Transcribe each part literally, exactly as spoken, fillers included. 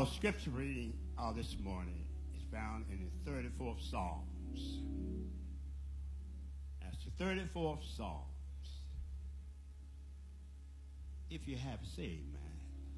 Our scripture reading uh, this morning is found in the thirty-fourth Psalms. That's the thirty-fourth Psalms. If you have say amen.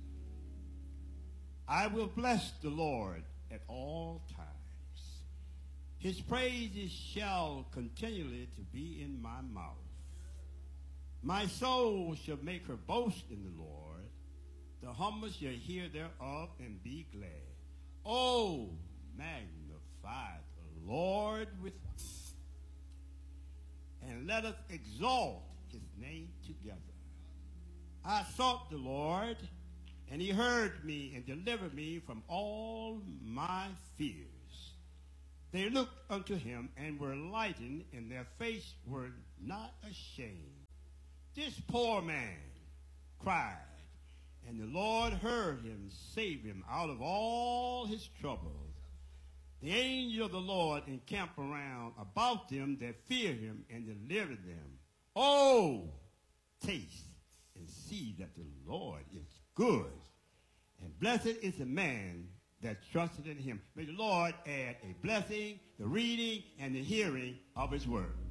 I will bless the Lord at all times. His praises shall continually to be in my mouth. My soul shall make her boast in the Lord. The humble shall hear thereof and be glad. Oh, magnify the Lord with us, and let us exalt his name together. I sought the Lord, and he heard me and delivered me from all my fears. They looked unto him and were lightened, and their face were not ashamed. This poor man cried, and the Lord heard him and saved him out of all his troubles. The angel of the Lord encamped around about them that fear him and delivered them. Oh, taste and see that the Lord is good, and blessed is the man that trusted in him. May the Lord add a blessing, the reading, and the hearing of his word.